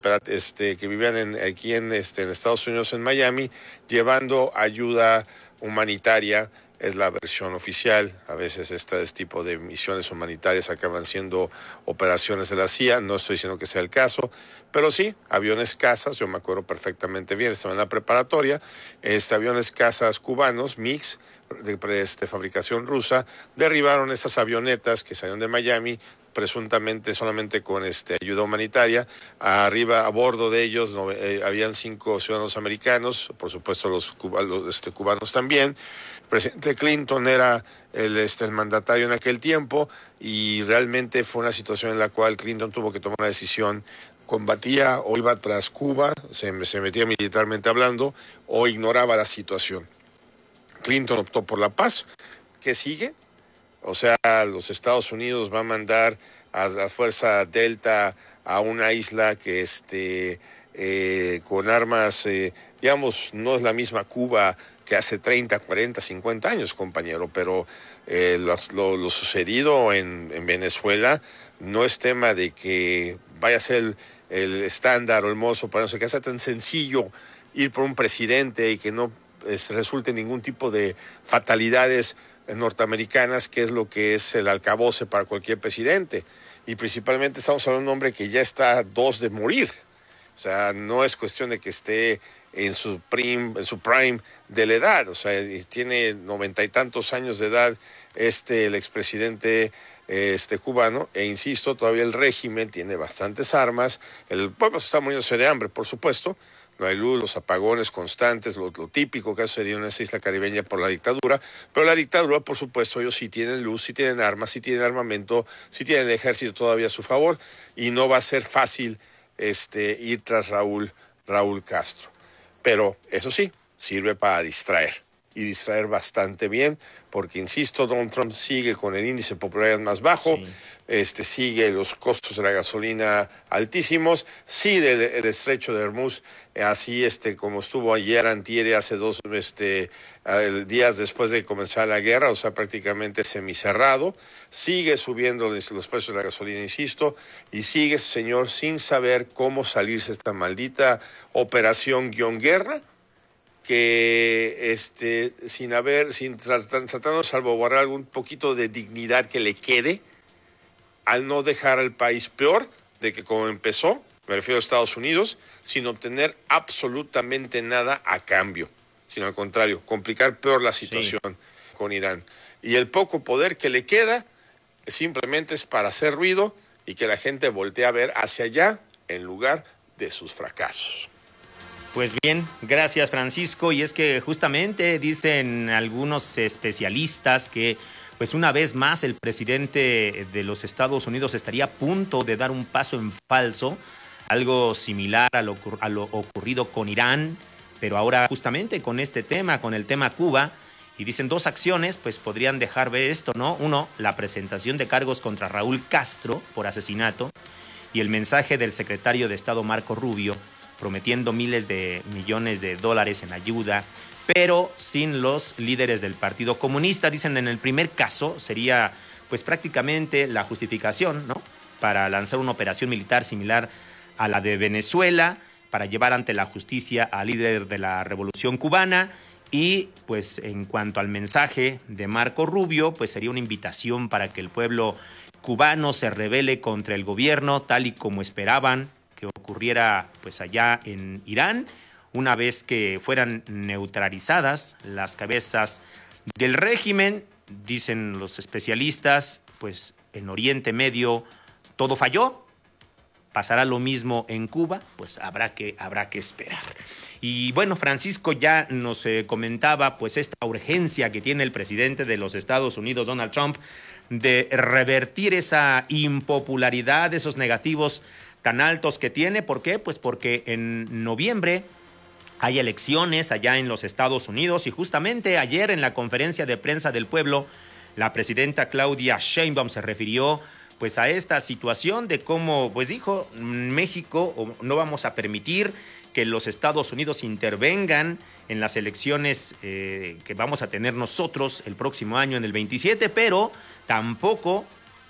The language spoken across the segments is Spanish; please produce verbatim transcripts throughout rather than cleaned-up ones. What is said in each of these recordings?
este, que vivían en, aquí en, este, en Estados Unidos, en Miami, llevando ayuda humanitaria. Es la versión oficial. A veces este tipo de misiones humanitarias acaban siendo operaciones de la C I A. No estoy diciendo que sea el caso, pero sí, aviones cazas, yo me acuerdo perfectamente bien, estaba en la preparatoria, este, aviones cazas cubanos, mix, de este, fabricación rusa, derribaron esas avionetas que salieron de Miami, presuntamente solamente con este, ayuda humanitaria. Arriba, a bordo de ellos, no, eh, habían cinco ciudadanos americanos, por supuesto los, cuba, los este, cubanos también. El presidente Clinton era el, este, el mandatario en aquel tiempo y realmente fue una situación en la cual Clinton tuvo que tomar una decisión. Combatía o iba tras Cuba, se, se metía militarmente hablando, o ignoraba la situación. Clinton optó por la paz. ¿Qué sigue? O sea, los Estados Unidos va a mandar a la Fuerza Delta a una isla que este, eh, con armas, eh, digamos, no es la misma Cuba que hace treinta, cuarenta, cincuenta años, compañero, pero eh, lo, lo, lo sucedido en, en Venezuela no es tema de que vaya a ser el, el estándar o el mozo, para no ser que sea tan sencillo ir por un presidente y que no es, resulte ningún tipo de fatalidades norteamericanas, que es lo que es el alcaboce para cualquier presidente. Y principalmente estamos hablando de un hombre que ya está a dos de morir. O sea, no es cuestión de que esté en su prime, en su prime de la edad. O sea, tiene noventa y tantos años de edad este, el expresidente este, cubano. E insisto, todavía el régimen tiene bastantes armas. El pueblo está muriéndose de hambre, por supuesto. No hay luz, los apagones constantes, lo, lo típico que ha sucedido en esa isla caribeña por la dictadura. Pero la dictadura, por supuesto, ellos sí tienen luz, sí tienen armas, sí tienen armamento, sí tienen el ejército todavía a su favor. Y no va a ser fácil este, ir tras Raúl, Raúl Castro. Pero eso sí, sirve para distraer. Y distraer bastante bien, porque, insisto, Donald Trump sigue con el índice de popularidad más bajo, sí. este, sigue los costos de la gasolina altísimos, sigue el, el estrecho de Hormuz, así este, como estuvo ayer, antier, hace dos este, días después de comenzar la guerra, o sea, prácticamente semicerrado, sigue subiendo los precios de la gasolina, insisto, y sigue ese señor sin saber cómo salirse de esta maldita operación guión guerra, que este, sin haber, sin tratando de salvaguardar algún poquito de dignidad que le quede, al no dejar al país peor de que como empezó, me refiero a Estados Unidos, sin obtener absolutamente nada a cambio, sino al contrario, complicar peor la situación sí. con Irán. Y el poco poder que le queda simplemente es para hacer ruido y que la gente voltee a ver hacia allá en lugar de sus fracasos. Pues bien, gracias Francisco, y es que justamente dicen algunos especialistas que pues una vez más el presidente de los Estados Unidos estaría a punto de dar un paso en falso, algo similar a lo, a lo ocurrido con Irán, pero ahora justamente con este tema, con el tema Cuba, y dicen dos acciones pues podrían dejar ver esto, ¿no? Uno, la presentación de cargos contra Raúl Castro por asesinato, y el mensaje del secretario de Estado Marco Rubio prometiendo miles de millones de dólares en ayuda, pero sin los líderes del Partido Comunista. Dicen en el primer caso sería pues prácticamente la justificación, ¿no?, para lanzar una operación militar similar a la de Venezuela, para llevar ante la justicia al líder de la Revolución Cubana. Y pues en cuanto al mensaje de Marco Rubio, pues sería una invitación para que el pueblo cubano se rebele contra el gobierno, tal y como esperaban que ocurriera pues allá en Irán, una vez que fueran neutralizadas las cabezas del régimen. Dicen los especialistas, pues en Oriente Medio todo falló, pasará lo mismo en Cuba, pues habrá que, habrá que esperar. Y bueno, Francisco ya nos eh, comentaba pues esta urgencia que tiene el presidente de los Estados Unidos, Donald Trump, de revertir esa impopularidad, esos negativos tan altos que tiene. ¿Por qué? Pues porque en noviembre hay elecciones allá en los Estados Unidos, y justamente ayer en la conferencia de prensa del pueblo, la presidenta Claudia Sheinbaum se refirió pues a esta situación de cómo, pues dijo, México no vamos a permitir que los Estados Unidos intervengan en las elecciones eh, que vamos a tener nosotros el próximo año en el veintisiete, pero tampoco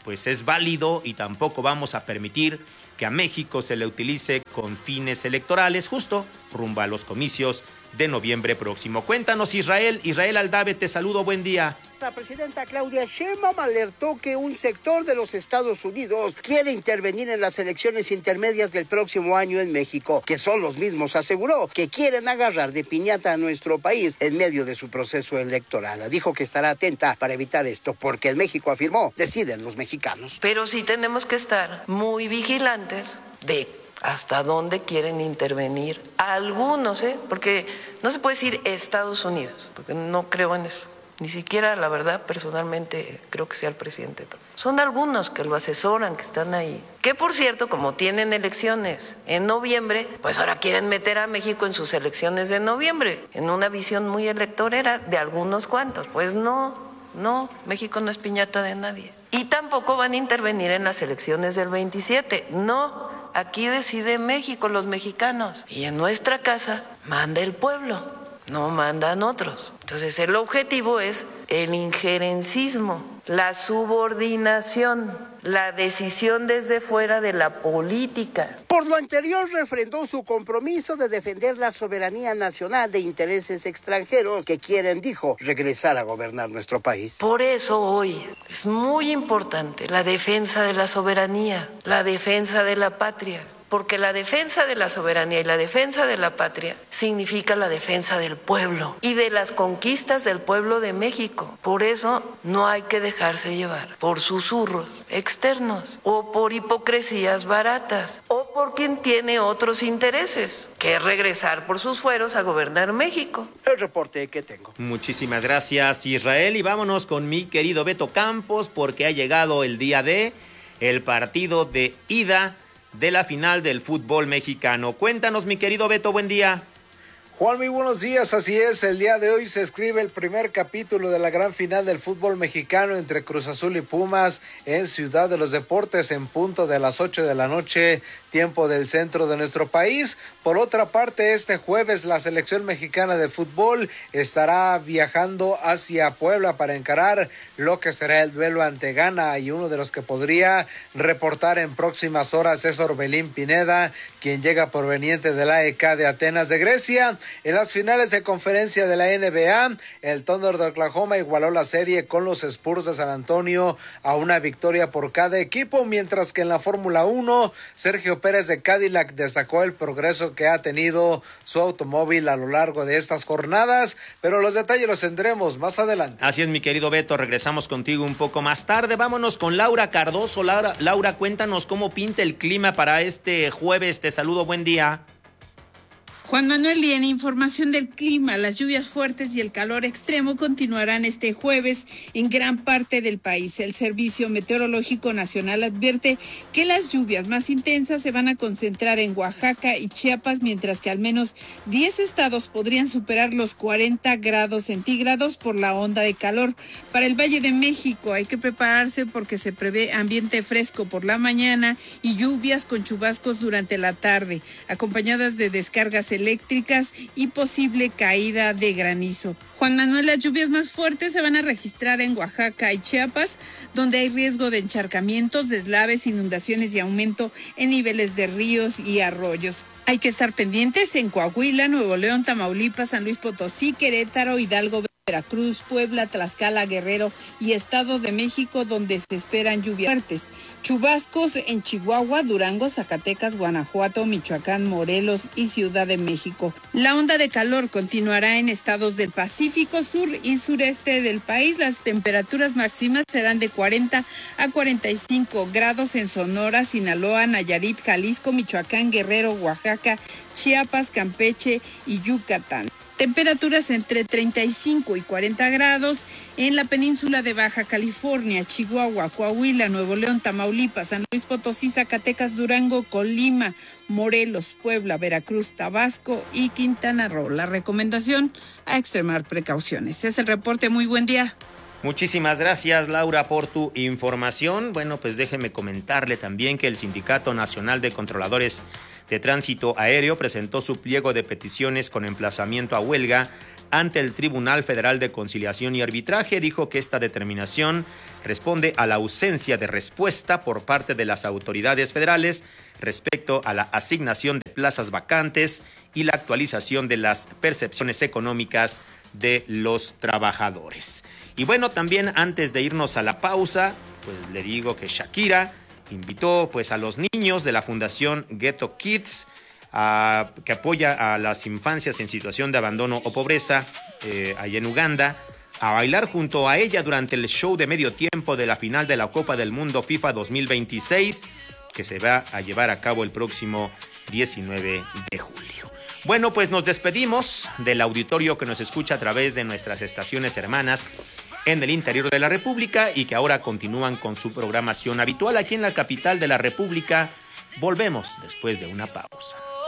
pues es válido y tampoco vamos a permitir que a México se le utilice con fines electorales, justo rumbo a los comicios de noviembre próximo. Cuéntanos, Israel. Israel Aldave, te saludo, buen día. La presidenta Claudia Sheinbaum alertó que un sector de los Estados Unidos quiere intervenir en las elecciones intermedias del próximo año en México, que son los mismos, aseguró, que quieren agarrar de piñata a nuestro país en medio de su proceso electoral. Dijo que estará atenta para evitar esto, porque en México, afirmó, deciden los mexicanos. Pero sí tenemos que estar muy vigilantes de hasta dónde quieren intervenir algunos, ¿eh? Porque no se puede decir Estados Unidos, porque no creo en eso. Ni siquiera, la verdad, personalmente creo que sea el presidente Trump. Son algunos que lo asesoran, que están ahí. Que, por cierto, como tienen elecciones en noviembre, pues ahora quieren meter a México en sus elecciones de noviembre, en una visión muy electorera de algunos cuantos. Pues no, no, México no es piñata de nadie. Y tampoco van a intervenir en las elecciones del veintisiete, no. Aquí decide México, los mexicanos. Y en nuestra casa manda el pueblo, no mandan otros. Entonces el objetivo es el injerencismo, la subordinación, la decisión desde fuera de la política. Por lo anterior, refrendó su compromiso de defender la soberanía nacional de intereses extranjeros que quieren, dijo, regresar a gobernar nuestro país. Por eso hoy es muy importante la defensa de la soberanía, la defensa de la patria. Porque la defensa de la soberanía y la defensa de la patria significa la defensa del pueblo y de las conquistas del pueblo de México. Por eso no hay que dejarse llevar por susurros externos o por hipocresías baratas o por quien tiene otros intereses, que es regresar por sus fueros a gobernar México. El reporte que tengo. Muchísimas gracias, Israel, y vámonos con mi querido Beto Campos, porque ha llegado el día de el partido de ida de la final del fútbol mexicano. Cuéntanos, mi querido Beto, buen día. Juan, muy buenos días, así es, el día de hoy se escribe el primer capítulo de la gran final del fútbol mexicano entre Cruz Azul y Pumas en Ciudad de los Deportes en punto de las ocho de la noche, tiempo del centro de nuestro país. Por otra parte, este jueves la selección mexicana de fútbol estará viajando hacia Puebla para encarar lo que será el duelo ante Ghana, y uno de los que podría reportar en próximas horas es Orbelín Pineda, quien llega proveniente del A E K de Atenas de Grecia. En las finales de conferencia de la N B A, el Thunder de Oklahoma igualó la serie con los Spurs de San Antonio a una victoria por cada equipo, mientras que en la Fórmula uno, Sergio Pérez de Cadillac destacó el progreso que ha tenido su automóvil a lo largo de estas jornadas, pero los detalles los tendremos más adelante. Así es, mi querido Beto, regresamos contigo un poco más tarde. Vámonos con Laura Cardoso. Laura, Laura, cuéntanos cómo pinta el clima para este jueves. Te saludo, buen día. Juan Manuel, y en información del clima, las lluvias fuertes y el calor extremo continuarán este jueves en gran parte del país. El Servicio Meteorológico Nacional advierte que las lluvias más intensas se van a concentrar en Oaxaca y Chiapas, mientras que al menos diez estados podrían superar los cuarenta grados centígrados por la onda de calor. Para el Valle de México hay que prepararse porque se prevé ambiente fresco por la mañana y lluvias con chubascos durante la tarde, acompañadas de descargas eléctricas y posible caída de granizo. Juan Manuel, las lluvias más fuertes se van a registrar en Oaxaca y Chiapas, donde hay riesgo de encharcamientos, deslaves, inundaciones y aumento en niveles de ríos y arroyos. Hay que estar pendientes en Coahuila, Nuevo León, Tamaulipas, San Luis Potosí, Querétaro, Hidalgo, Veracruz, Puebla, Tlaxcala, Guerrero y Estado de México, donde se esperan lluvias fuertes. Chubascos en Chihuahua, Durango, Zacatecas, Guanajuato, Michoacán, Morelos y Ciudad de México. La onda de calor continuará en estados del Pacífico Sur y sureste del país. Las temperaturas máximas serán de cuarenta a cuarenta y cinco grados en Sonora, Sinaloa, Nayarit, Jalisco, Michoacán, Guerrero, Oaxaca, Chiapas, Campeche y Yucatán. Temperaturas entre treinta y cinco y cuarenta grados en la península de Baja California, Chihuahua, Coahuila, Nuevo León, Tamaulipas, San Luis Potosí, Zacatecas, Durango, Colima, Morelos, Puebla, Veracruz, Tabasco y Quintana Roo. La recomendación: a extremar precauciones. Es el reporte. Muy buen día. Muchísimas gracias, Laura, por tu información. Bueno, pues déjeme comentarle también que el Sindicato Nacional de Controladores de Tránsito Aéreo presentó su pliego de peticiones con emplazamiento a huelga ante el Tribunal Federal de Conciliación y Arbitraje. Dijo que esta determinación responde a la ausencia de respuesta por parte de las autoridades federales respecto a la asignación de plazas vacantes y la actualización de las percepciones económicas de los trabajadores. Y bueno, también antes de irnos a la pausa, pues le digo que Shakira invitó pues a los niños de la Fundación Ghetto Kids, a, que apoya a las infancias en situación de abandono o pobreza eh, allá en Uganda, a bailar junto a ella durante el show de medio tiempo de la final de la Copa del Mundo FIFA dos mil veintiséis, que se va a llevar a cabo el próximo diecinueve de julio. Bueno, pues nos despedimos del auditorio que nos escucha a través de nuestras estaciones hermanas en el interior de la República y que ahora continúan con su programación habitual aquí en la capital de la República. Volvemos después de una pausa.